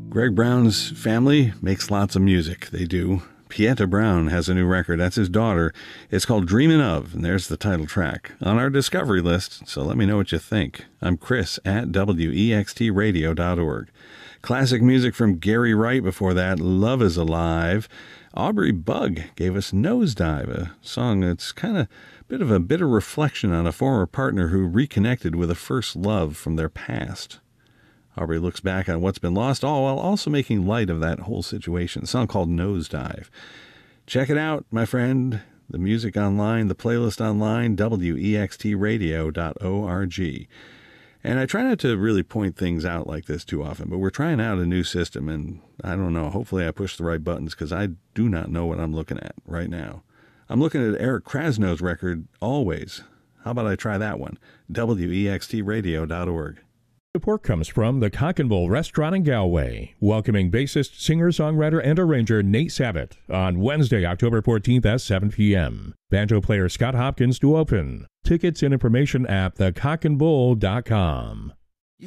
Greg Brown's family makes lots of music. They do. Pieta Brown has a new record. That's his daughter. It's called Dreamin' Of, and there's the title track on our Discovery list, so let me know what you think. I'm Chris at wextradio.org. Classic music from Gary Wright before that, Love is Alive. Aubrey Bugg gave us Nosedive, a song that's kind of a bit of a bitter reflection on a former partner who reconnected with a first love from their past. Aubrey looks back on what's been lost, all while also making light of that whole situation. A song called Nosedive. Check it out, my friend. The music online, the playlist online, wextradio.org. And I try not to really point things out like this too often, but we're trying out a new system, and I don't know, hopefully I push the right buttons because I do not know what I'm looking at right now. I'm looking at Eric Krasno's record, Always. How about I try that one? wextradio.org. Support comes from the Cock and Bull Restaurant in Galway, welcoming bassist, singer, songwriter, and arranger Nate Sabat on Wednesday, October 14th at 7 p.m. Banjo player Scott Hopkins to open. Tickets and information at thecockandbull.com.